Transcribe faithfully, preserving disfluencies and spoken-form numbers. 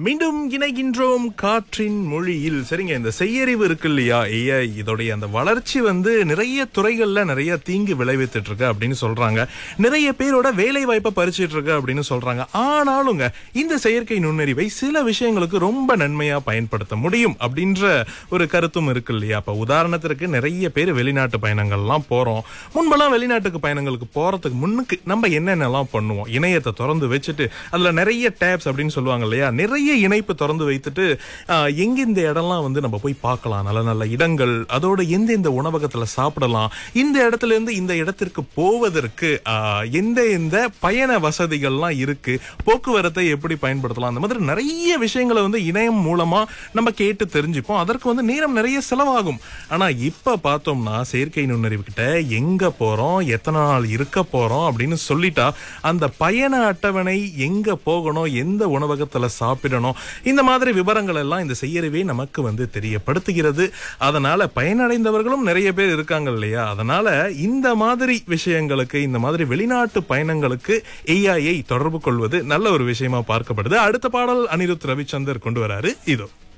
மீண்டும் இணைகின்றோம் காற்றின் மொழியில். சரிங்க, இந்த செய்யறிவு இருக்கு இல்லையா, ஏஐ, இதோடைய அந்த வளர்ச்சி வந்து நிறைய துறைகள்ல நிறைய தீங்கு விளைவித்துட்டு இருக்கு அப்படின்னு சொல்றாங்க. நிறைய பேரோட வேலை வாய்ப்பை பறிச்சிட்டு இருக்கு அப்படின்னு சொல்றாங்க. ஆனாலுங்க இந்த செயற்கை நுண்ணறிவை சில விஷயங்களுக்கு ரொம்ப நன்மையா பயன்படுத்த முடியும் அப்படின்ற ஒரு கருத்தும் இருக்கு இல்லையா. அப்ப உதாரணத்திற்கு நிறைய பேர் வெளிநாட்டு பயணங்கள்லாம் போறோம். முன்பெல்லாம் வெளிநாட்டுக்கு பயணங்களுக்கு போறதுக்கு முன்னுக்கு நம்ம என்னென்னலாம் பண்ணுவோம், இணையத்தை திறந்து வச்சுட்டு அதுல நிறைய டேப்ஸ் அப்படின்னு சொல்லுவாங்க இல்லையா, நிறைய இணைப்பு திறந்து வைத்துட்டு எங்க இந்த இடம்லாம் வந்து நம்ம போய் பார்க்கலாம், நல்ல நல்ல இடங்கள், அதோட எந்த எந்த உணவகத்துல சாப்பிடலாம், இந்த இடத்துல இருந்து இந்த இடத்திற்கு போவதற்கு எந்த எந்த பயண வசதிகள்லாம் இருக்கு, போக்குவரத்தை எப்படி பயன்படுத்தலாம், அந்த மாதிரி நிறைய விஷயங்களை வந்து இணையம் மூலமா நம்ம கேட்டு தெரிஞ்சுப்போம். அதற்கு வந்து நேரம் நிறைய செலவாகும். ஆனா இப்ப பார்த்தோம்னா செயற்கை நுண்ணறிவு கிட்ட எங்க போறோம், எத்தனை நாள் இருக்க போறோம் அப்படின்னு சொல்லிட்டா அந்த பயண அட்டவணை, எங்க போகணும், எந்த உணவகத்துல சாப்பிடணும், இந்த மாதிரி விவரங்கள் எல்லாம் இந்த செய்யறிவே நமக்கு வந்து தெரியப்படுத்துகிறது. அதனால பயனடைந்தவர்களும் நிறைய பேர் இருக்காங்க இல்லையா. அதனால இந்த மாதிரி விஷயங்களுக்கு, இந்த மாதிரி வெளிநாட்டு பயணங்களுக்கு ஏஐயை தொடர்பு கொள்வது நல்ல ஒரு விஷயமா பார்க்கப்படுது. அடுத்த பாடல் அனிருத் ரவிச்சந்தர் கொண்டு வராரு, இதோ.